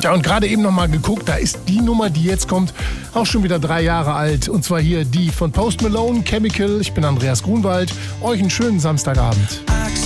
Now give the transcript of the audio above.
Ja, und gerade eben nochmal geguckt, da ist die Nummer, die jetzt kommt, auch schon wieder 3 Jahre alt. Und zwar hier die von Post Malone, Chemical. Ich bin Andreas Grunwald. Euch einen schönen Samstagabend.